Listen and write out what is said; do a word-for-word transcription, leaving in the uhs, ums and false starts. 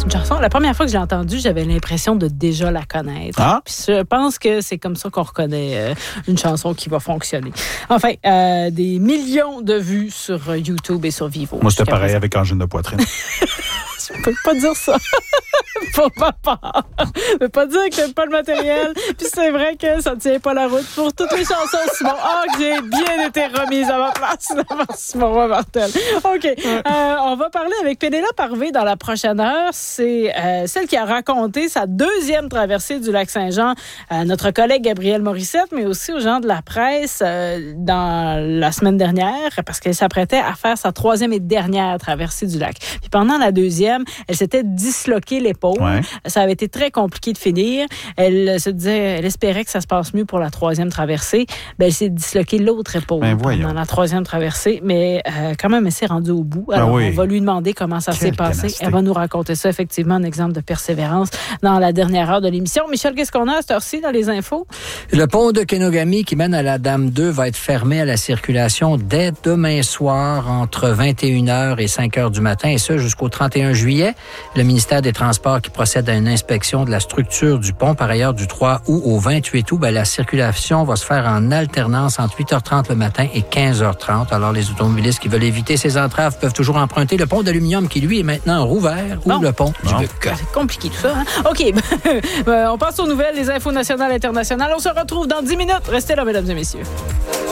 une chanson, la première fois que je l'ai entendue, j'avais l'impression de déjà la connaître. Ah. Puis je pense que c'est comme ça qu'on reconnaît euh, une chanson qui va fonctionner. Enfin, euh, des millions de vues sur YouTube et sur Vivo. Moi, c'était pareil avec Angine de poitrine. Je peux pas dire ça. Faut pas peur. Je peux pas dire que t'aimes pas le matériel. Puis c'est vrai que ça ne tient pas la route pour toutes les chansons, Simon. Ah, oh, que j'ai bien été remise à ma place devant Simon Martel. OK. Euh, on va parler avec Pénélope Harvey dans la prochaine heure. C'est euh, celle qui a raconté sa deuxième traversée du lac Saint-Jean à notre collègue Gabrielle Morissette, mais aussi aux gens de la presse euh, dans la semaine dernière, parce qu'elle s'apprêtait à faire sa troisième et dernière traversée du lac. Puis pendant la deuxième, elle s'était disloquée l'épaule. Ouais. Ça avait été très compliqué de finir. Elle se disait, elle espérait que ça se passe mieux pour la troisième traversée. Ben, elle s'est disloquée l'autre épaule ben pendant la troisième traversée, mais euh, quand même, elle s'est rendue au bout. Alors, ben oui. on va lui demander comment ça Quelle s'est passé. ténacité. Elle va nous raconter ça, effectivement, un exemple de persévérance dans la dernière heure de l'émission. Michel, qu'est-ce qu'on a à cette heure-ci dans les infos? Le pont de Kenogami qui mène à la Dame deux va être fermé à la circulation dès demain soir entre vingt et une heures et cinq heures du matin, et ce jusqu'au trente et un juillet. Le ministère des Transports qui procède à une inspection de la structure du pont. Par ailleurs, du trois août au vingt-huit août, ben, la circulation va se faire en alternance entre huit heures trente le matin et quinze heures trente. Alors, les automobilistes qui veulent éviter ces entraves peuvent toujours emprunter le pont d'aluminium qui, lui, est maintenant rouvert Bon. ou le pont Bon. du Buc. C'est compliqué tout ça. Hein? OK. On passe aux nouvelles, les infos nationales et internationales. On se retrouve dans dix minutes. Restez là, mesdames et messieurs.